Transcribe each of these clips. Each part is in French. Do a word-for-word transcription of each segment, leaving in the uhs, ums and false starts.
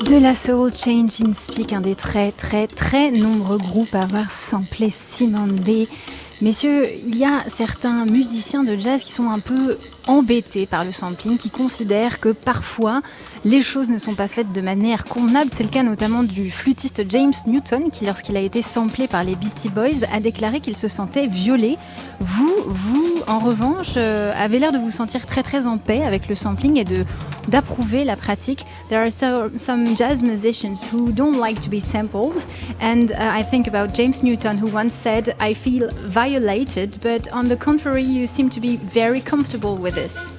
De la soul, Change in Speak, un des très très très nombreux groupes à avoir samplé Simone Day. Messieurs, il y a certains musiciens de jazz qui sont un peu embêtés par le sampling, qui considèrent que parfois les choses ne sont pas faites de manière convenable. C'est le cas notamment du flûtiste James Newton qui, lorsqu'il a été samplé par les Beastie Boys, a déclaré qu'il se sentait violé. Vous, vous, en revanche, euh, avez l'air de vous sentir très très en paix avec le sampling et de, d'approuver la pratique. There are so, some jazz musicians who don't like to be sampled, and uh, I think about James Newton, who once said, "I feel violated, but on the contrary, you seem to be very comfortable with this."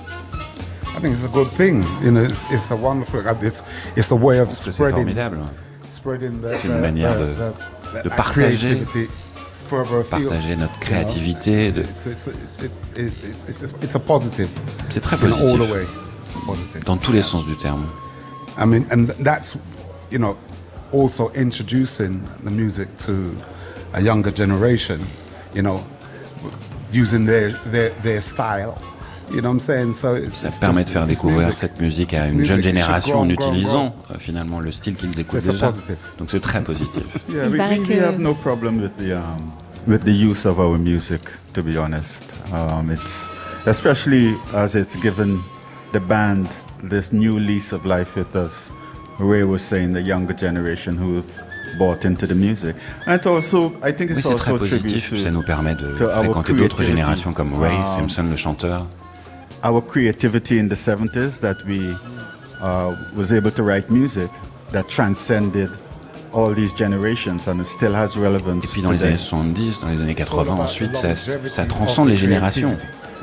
I think it's a good thing. You know, it's, it's a wonderful. It's it's a way of c'est spreading. formidable. Spreading the, C'est une manière de, the, the, de partager, partager notre créativité. De... It's, it's, it, it, it's, it's, it's a positive. C'est très positif. In all the way. It's a positive. Dans tous les sens du terme. I mean, and that's, you know, also introducing the music to a younger generation. You know, using their their, their style. You know what I'm saying? So it's, Ça it's permet just, de faire découvrir music. cette musique à une jeune génération en utilisant grow, grow. finalement le style qu'ils écoutent so déjà. Donc c'est très positif. Yeah, we, we, we have no problem with the um, with the use of our music, to be honest. Um, it's especially as it's given the band this new lease of life with us. Ray was saying the younger generation who've bought into the music. And also, I think it's oui, c'est also très positif. to, ça nous permet de fréquenter d'autres générations comme Ray um, Simpson, le chanteur. Our creativity in the seventies, that we uh, was able to write music that transcended all these generations and it still has relevance. Et puis dans les années soixante-dix, dans les années quatre-vingts, ensuite, ça, ça transcende les générations.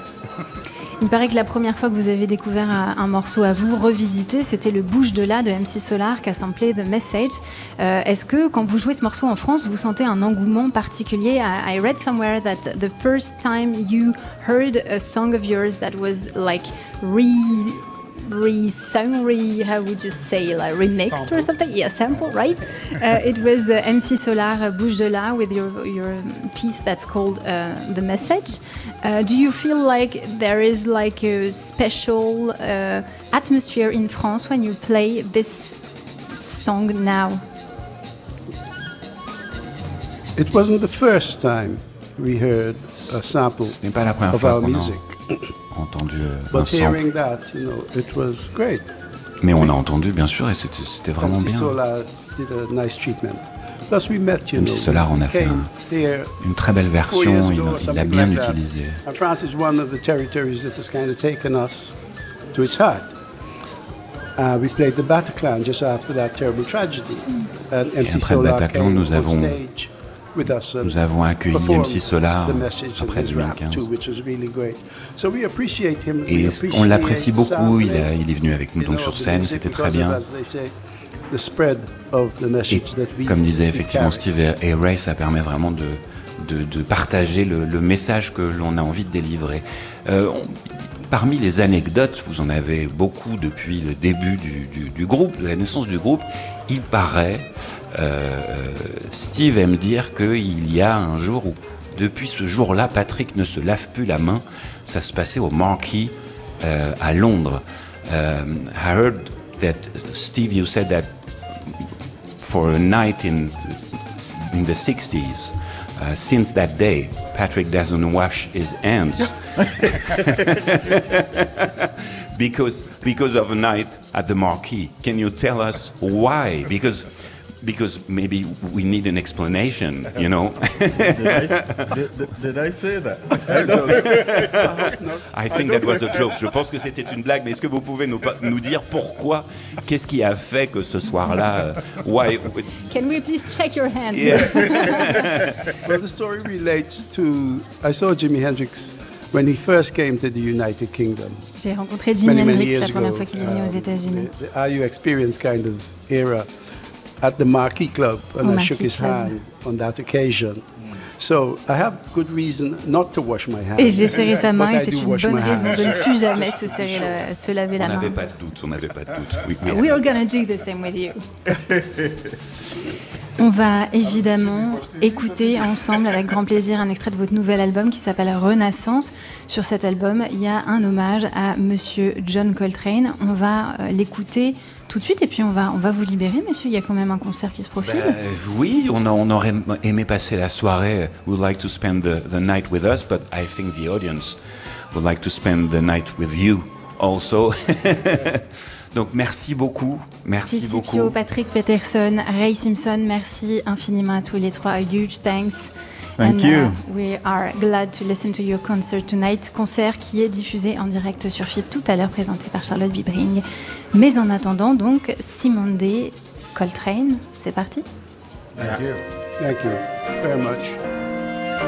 Il paraît que la première fois que vous avez découvert un morceau à vous revisiter, c'était le Bouge de là de M C Solar qui a samplé The Message. Euh, est-ce que quand vous jouez ce morceau en France, vous sentez un engouement particulier? I, I read somewhere that the first time you heard a song of yours that was like re re-sung, re, how would you say, like remixed sample. Or something? Yeah, sample, right? uh, it was uh, M C Solar, uh, Bouge de là, with your your piece that's called uh, The Message. Uh, do you feel like there is like a special uh, atmosphere in France when you play this song now? It wasn't the first time we heard a sample Ce n'est pas la première of fois our qu'on music. a entendu euh, un But hearing sample. that, you know, it was great. Mais on a entendu, bien sûr, et c'était, c'était vraiment M C bien. Solar did a nice treatment. Plus we met, you M know, C Solar, on a fait un, une très belle version, il, il l'a bien like utilisé. And France is one of the territories that has kind of taken us to its heart. Uh, we played the Bataclan just after that terrible tragedy. And et M C après Solar le Bataclan, came nous avons, on stage with us and nous avons accueilli M C Solar après deux mille quinze. Too, which was really great. So we appreciate him, et we appreciate on l'apprécie beaucoup, il, a, il est venu avec nous you donc know, sur scène, c'était très bien. The spread of the message et that we, comme disait effectivement carry. Steve et Ray, ça permet vraiment de, de, de partager le, le message que l'on a envie de délivrer. Euh, on, parmi les anecdotes, vous en avez beaucoup depuis le début du, du, du groupe, de la naissance du groupe. Il paraît, euh, Steve aime dire qu'il y a un jour où, depuis ce jour-là, Patrick ne se lave plus la main. Ça se passait au Marquee euh, à Londres. Um, I heard that, Steve, you said that for a night in in the sixties, uh, since that day, Patrick doesn't wash his hands because because of a night at the Marquee. Can you tell us why? Because because maybe we need an explanation, you know. did, I, did, did I say that? I, I think that was a joke. Je pense que c'était une blague, mais est-ce que vous pouvez nous, nous dire pourquoi? Qu'est-ce qui a fait que ce soir-là? Uh, why? Can we please check your hand? Yeah. Well, the story relates to, I saw Jimi Hendrix when he first came to the United Kingdom. J'ai rencontré Jimi many, Hendrix many la première ago, fois qu'il est venu aux um, États-Unis. The, the Are You Experience kind of era at the Marquee Club, and Au I Marquee shook his Club. hand on that occasion. So I have good reason not to wash my hands. Et j'ai serré sa main but et I c'est do une wash bonne my raison hands. de ne plus jamais se, serrer la- se laver la On main. n'avait pas de doute, on n'avait pas de doute. We, we We're gonna do the same with you. On va évidemment écouter ensemble avec grand plaisir un extrait de votre nouvel album qui s'appelle Renaissance. Sur cet album, il y a un hommage à Monsieur John Coltrane. On va euh, l'écouter tout de suite et puis on va, on va vous libérer, messieurs. Il y a quand même un concert qui se profile. Ben, oui, on, a, on aurait aimé passer la soirée. We would like to spend the, the night with us, but I think the audience would like to spend the night with you also. Donc merci beaucoup, merci Steve beaucoup. Scipio, Patrick Peterson, Ray Simpson, merci infiniment à tous les trois. A huge thanks. Thank And, you. Uh, we are glad to listen to your concert tonight. Concert qui est diffusé en direct sur F I B tout à l'heure, présenté par Charlotte Bibring. Mais en attendant, donc, Simone Day, Coltrane, c'est parti. Thank you. Thank you very much.